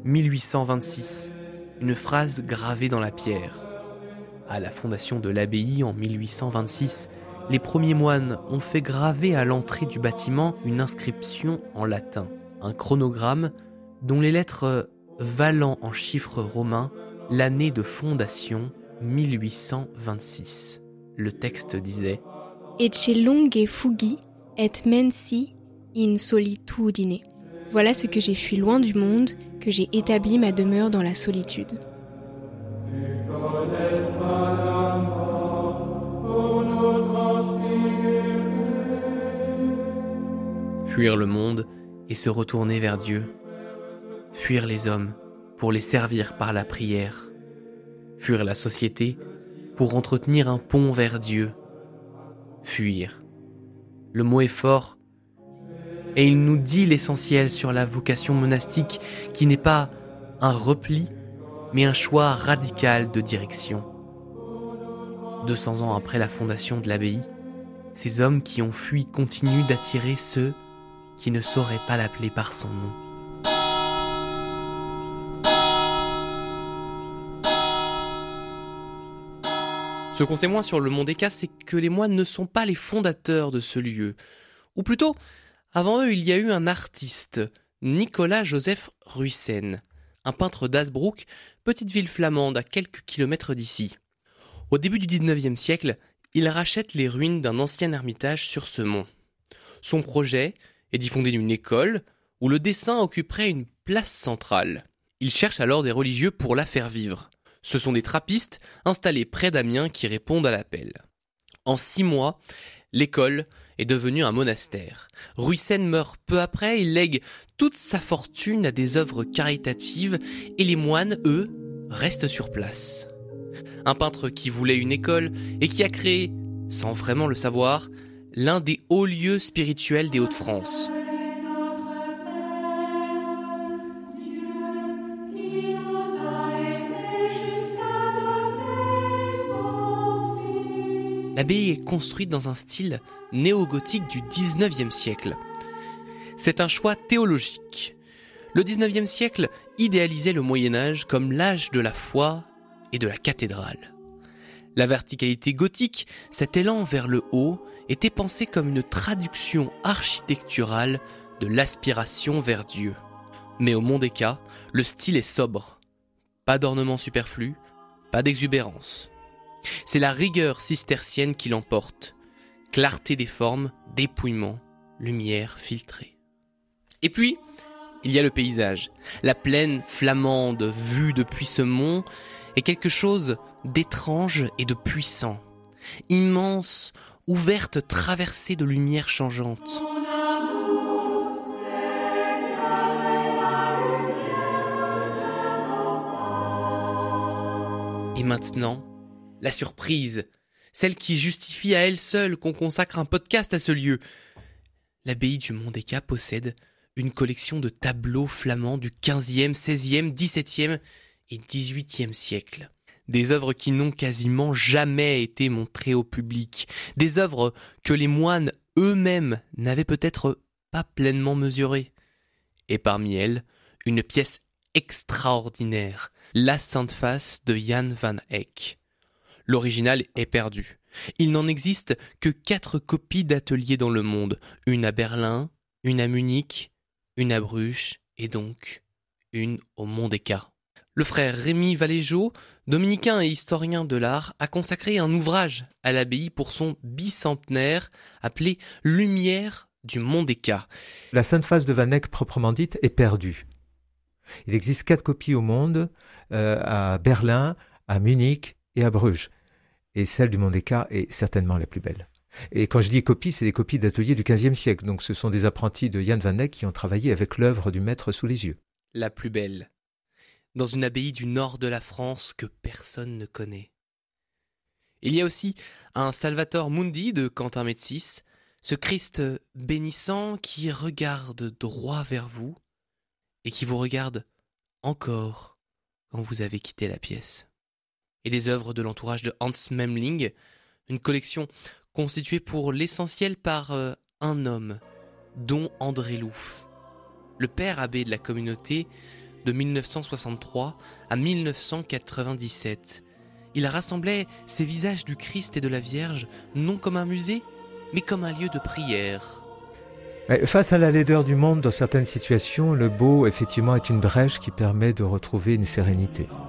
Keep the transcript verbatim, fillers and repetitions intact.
mille huit cent vingt-six, une phrase gravée dans la pierre. À la fondation de l'abbaye en mille huit cent vingt-six, les premiers moines ont fait graver à l'entrée du bâtiment une inscription en latin, un chronogramme dont les lettres valant en chiffres romains l'année de fondation mille huit cent vingt-six. Le texte disait « Ecce longe fugi et mensi in solitudine ». Voilà ce que j'ai fui loin du monde, que j'ai établi ma demeure dans la solitude. Fuir le monde et se retourner vers Dieu. Fuir les hommes pour les servir par la prière. Fuir la société pour entretenir un pont vers Dieu. Fuir. Le mot est fort et il nous dit l'essentiel sur la vocation monastique qui n'est pas un repli, mais un choix radical de direction. deux cents ans après la fondation de l'abbaye, ces hommes qui ont fui continuent d'attirer ceux qui ne sauraient pas l'appeler par son nom. Ce qu'on sait moins sur le Mont des Cats, c'est que les moines ne sont pas les fondateurs de ce lieu. Ou plutôt, avant eux, il y a eu un artiste, Nicolas-Joseph Ruyssen, un peintre d'Hazebrouck, petite ville flamande à quelques kilomètres d'ici. Au début du dix-neuvième siècle, il rachète les ruines d'un ancien ermitage sur ce mont. Son projet est d'y fonder une école où le dessin occuperait une place centrale. Il cherche alors des religieux pour la faire vivre. Ce sont des trappistes installés près d'Amiens qui répondent à l'appel. En six mois, l'école est devenue un monastère. Ruyssen meurt peu après, il lègue toute sa fortune à des œuvres caritatives et les moines, eux, restent sur place. Un peintre qui voulait une école et qui a créé, sans vraiment le savoir, l'un des hauts lieux spirituels des Hauts-de-France. L'abbaye est construite dans un style néo-gothique du dix-neuvième siècle. C'est un choix théologique. Le dix-neuvième siècle idéalisait le Moyen-Âge comme l'âge de la foi et de la cathédrale. La verticalité gothique, cet élan vers le haut, était pensé comme une traduction architecturale de l'aspiration vers Dieu. Mais au Mont des Cats, le style est sobre. Pas d'ornements superflus, pas d'exubérance. C'est la rigueur cistercienne qui l'emporte. Clarté des formes, dépouillement, lumière filtrée. Et puis, il y a le paysage. La plaine flamande vue depuis ce mont est quelque chose d'étrange et de puissant. Immense, ouverte, traversée de lumière changeante. Et maintenant, la surprise, celle qui justifie à elle seule qu'on consacre un podcast à ce lieu. L'abbaye du Mont des Cats possède une collection de tableaux flamands du quinzième, seizième, dix-septième et dix-huitième siècle. Des œuvres qui n'ont quasiment jamais été montrées au public. Des œuvres que les moines eux-mêmes n'avaient peut-être pas pleinement mesurées. Et parmi elles, une pièce extraordinaire, la Sainte Face de Jan van Eyck. L'original est perdu. Il n'en existe que quatre copies d'ateliers dans le monde. Une à Berlin, une à Munich, une à Bruges et donc une au Mont des Cats. Le frère Rémi Valéjot, dominicain et historien de l'art, a consacré un ouvrage à l'abbaye pour son bicentenaire appelé « Lumière du Mont des Cats ». La Sainte Face de Van Eyck proprement dite est perdue. Il existe quatre copies au monde, euh, à Berlin, à Munich et à Bruges. Et celle du Mont des Cats est certainement la plus belle. Et quand je dis copies, c'est des copies d'ateliers du quinzième siècle. Donc ce sont des apprentis de Jan van Eyck qui ont travaillé avec l'œuvre du maître sous les yeux. La plus belle. Dans une abbaye du nord de la France que personne ne connaît. Il y a aussi un Salvator Mundi de Quentin Médicis, ce Christ bénissant qui regarde droit vers vous et qui vous regarde encore quand vous avez quitté la pièce. Et des œuvres de l'entourage de Hans Memling, une collection constituée pour l'essentiel par euh, un homme, dont André Louf. Le père abbé de la communauté de mille neuf cent soixante-trois à mille neuf cent quatre-vingt-dix-sept. Il rassemblait ces visages du Christ et de la Vierge non comme un musée, mais comme un lieu de prière. Mais face à la laideur du monde, dans certaines situations, le beau, effectivement, est une brèche qui permet de retrouver une sérénité.